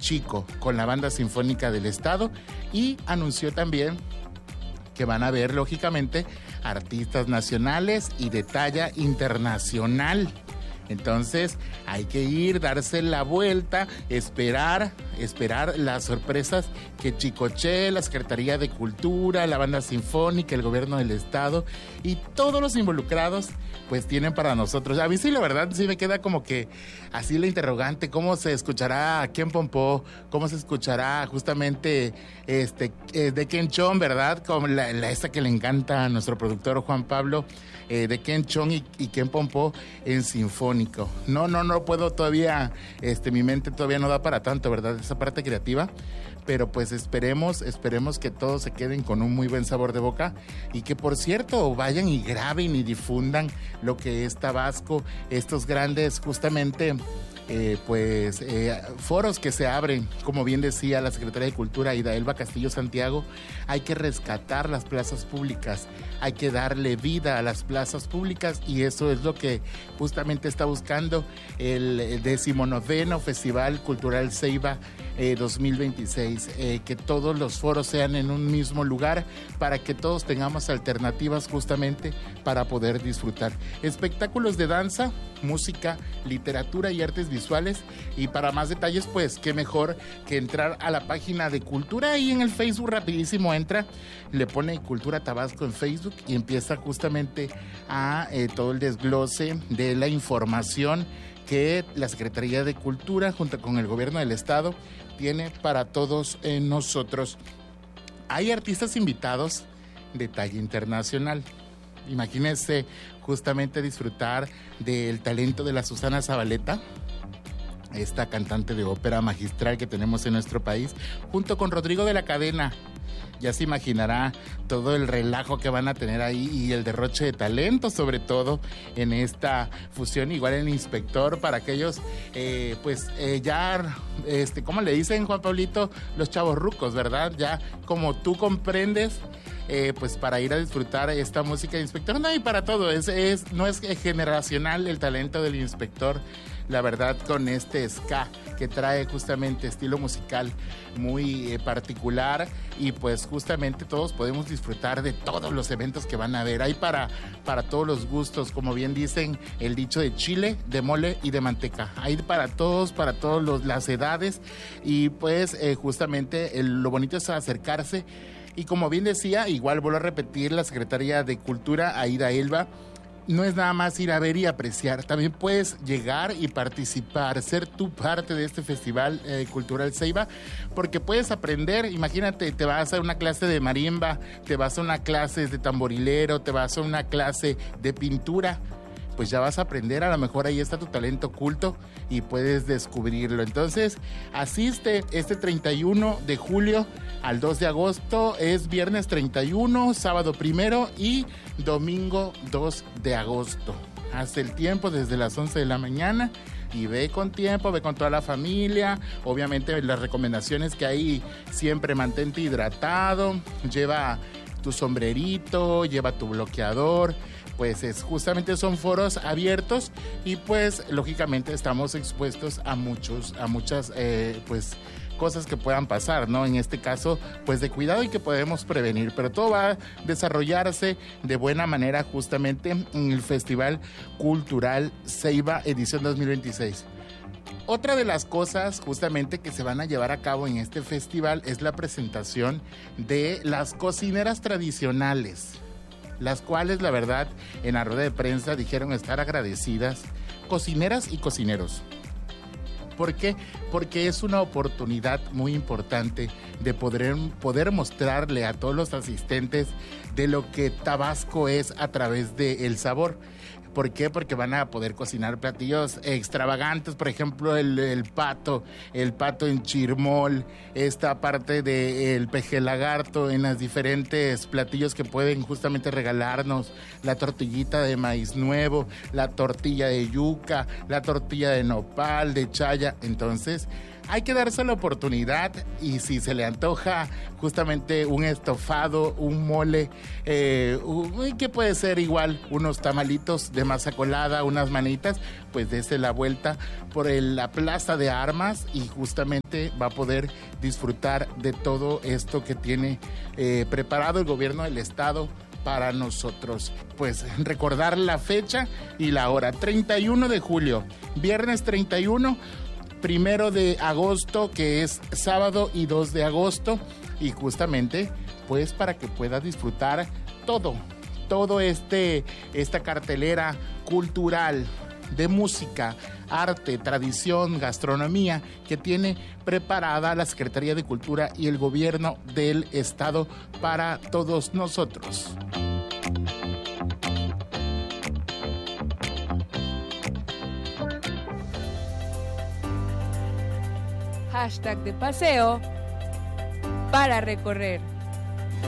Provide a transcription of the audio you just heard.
Chico con la Banda Sinfónica del Estado, y anunció también que van a ver, lógicamente, artistas nacionales y de talla internacional. Entonces hay que ir, darse la vuelta, esperar las sorpresas que Chicoche, la Secretaría de Cultura, la Banda Sinfónica, el Gobierno del Estado y todos los involucrados pues tienen para nosotros. A mí sí, la verdad, sí me queda como que así la interrogante, cómo se escuchará Ken Pompó, cómo se escuchará justamente de Ken Chong, ¿verdad? Como esta que le encanta a nuestro productor Juan Pablo, de Ken Chong y Ken Pompó en sinfónico. No puedo todavía, mi mente todavía no da para tanto, ¿verdad? Esa parte creativa, pero pues esperemos que todos se queden con un muy buen sabor de boca y que, por cierto, vayan y graben y difundan lo que es Tabasco, estos grandes justamente foros que se abren, como bien decía la Secretaría de Cultura Ida Elba Castillo Santiago. Hay que rescatar las plazas públicas, hay que darle vida a las plazas públicas, y eso es lo que justamente está buscando el 19º Festival Cultural Ceiba 2026, que todos los foros sean en un mismo lugar para que todos tengamos alternativas justamente para poder disfrutar espectáculos de danza, música, literatura y artes visuales. Y para más detalles, pues qué mejor que entrar a la página de Cultura ahí en el Facebook. Rapidísimo entra, le pone Cultura Tabasco en Facebook y empieza justamente a todo el desglose de la información que la Secretaría de Cultura junto con el Gobierno del Estado tiene para todos nosotros. Hay artistas invitados de talla internacional. Imagínense justamente disfrutar del talento de la Susana Zabaleta, esta cantante de ópera magistral que tenemos en nuestro país, junto con Rodrigo de la Cadena. Ya se imaginará todo el relajo que van a tener ahí y el derroche de talento, sobre todo en esta fusión. Igual el inspector, para aquellos, ¿cómo le dicen, Juan Pablito? Los chavos rucos, ¿verdad? Ya como tú comprendes, pues para ir a disfrutar esta música de inspector. No, y para todo, no es generacional el talento del inspector. La verdad, con este ska que trae justamente estilo musical muy particular, y pues justamente todos podemos disfrutar de todos los eventos que van a haber. Hay para todos los gustos, como bien dicen el dicho de chile, de mole y de manteca. Hay para todos las edades, y pues justamente lo bonito es acercarse. Y como bien decía, igual vuelvo a repetir, la Secretaría de Cultura, Aida Elba, no es nada más ir a ver y apreciar, también puedes llegar y participar, ser tú parte de este Festival Cultural Ceiba, porque puedes aprender. Imagínate, te vas a una clase de marimba, te vas a una clase de tamborilero, te vas a una clase de pintura, pues ya vas a aprender, a lo mejor ahí está tu talento oculto y puedes descubrirlo. Entonces, asiste este 31 de julio al 2 de agosto, es viernes 31, sábado 1 y domingo 2 de agosto. Haz el tiempo desde las 11 de la mañana y ve con tiempo, ve con toda la familia. Obviamente las recomendaciones que hay siempre: mantente hidratado, lleva tu sombrerito, lleva tu bloqueador. Pues justamente son foros abiertos y pues lógicamente estamos expuestos a muchas cosas que puedan pasar, ¿no? En este caso, pues de cuidado y que podemos prevenir, pero todo va a desarrollarse de buena manera justamente en el Festival Cultural Ceiba edición 2026. Otra de las cosas justamente que se van a llevar a cabo en este festival es la presentación de las cocineras tradicionales, las cuales, la verdad, en la rueda de prensa dijeron estar agradecidas, cocineras y cocineros. ¿Por qué? Porque es una oportunidad muy importante de poder mostrarle a todos los asistentes de lo que Tabasco es a través del sabor. ¿Por qué? Porque van a poder cocinar platillos extravagantes, por ejemplo, el pato en chirmol, esta parte del peje lagarto en las diferentes platillos que pueden justamente regalarnos, la tortillita de maíz nuevo, la tortilla de yuca, la tortilla de nopal, de chaya. Entonces, hay que darse la oportunidad, y si se le antoja justamente un estofado, un mole, que puede ser igual unos tamalitos de masa colada, unas manitas, pues dése la vuelta por la Plaza de Armas y justamente va a poder disfrutar de todo esto que tiene preparado el gobierno del estado para nosotros. Pues recordar la fecha y la hora: 31 de julio, viernes 31, 1 de agosto, que es sábado, y 2 de agosto, y justamente pues para que pueda disfrutar todo esta cartelera cultural de música, arte, tradición, gastronomía que tiene preparada la Secretaría de Cultura y el gobierno del estado para todos nosotros. Hashtag de paseo para recorrer.